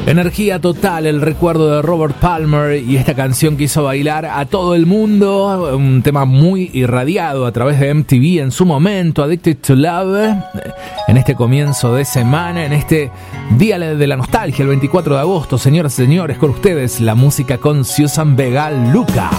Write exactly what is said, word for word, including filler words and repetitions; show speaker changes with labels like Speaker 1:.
Speaker 1: Energía total, el recuerdo de Robert Palmer y esta canción que hizo bailar a todo el mundo, un tema muy irradiado a través de M T V en su momento, Addicted to Love, en este comienzo de semana, en este día de la nostalgia, el veinticuatro de agosto, señoras y señores, con ustedes la música con Susan Vega Luca.